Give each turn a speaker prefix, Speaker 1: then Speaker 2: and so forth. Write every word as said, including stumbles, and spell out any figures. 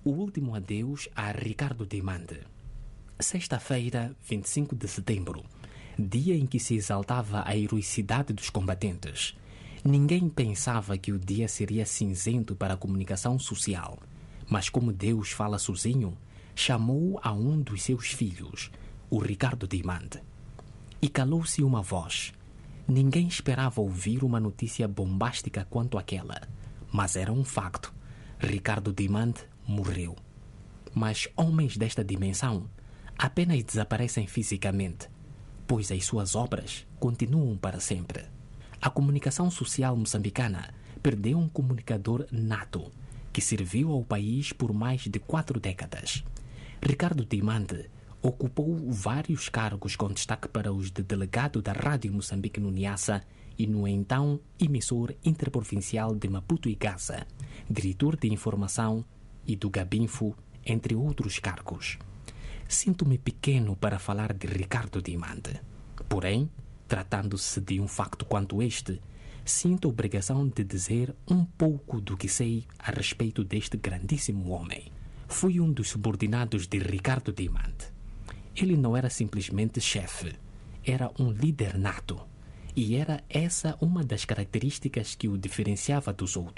Speaker 1: O último adeus a Ricardo Diamante. Sexta-feira, vinte e cinco de setembro, dia em que se exaltava a heroicidade dos combatentes. Ninguém pensava que o dia seria cinzento para a comunicação social, mas como Deus fala sozinho, chamou a um dos seus filhos, o Ricardo Diamante. E calou-se uma voz. Ninguém esperava ouvir uma notícia bombástica quanto aquela, mas era um facto. Ricardo Diamante morreu. Mas homens desta dimensão apenas desaparecem fisicamente, pois as suas obras continuam para sempre. A comunicação social moçambicana perdeu um comunicador nato que serviu ao país por mais de quatro décadas. Ricardo Diamante ocupou vários cargos com destaque para os de delegado da Rádio Moçambique no Niassa e no então emissor interprovincial de Maputo e Gaza, diretor de informação e do Gabinfo, entre outros cargos. Sinto-me pequeno para falar de Ricardo Diamante. Porém, tratando-se de um facto quanto este, sinto a obrigação de dizer um pouco do que sei a respeito deste grandíssimo homem. Fui um dos subordinados de Ricardo Diamante. Ele não era simplesmente chefe, era um líder nato. E era essa uma das características que o diferenciava dos outros.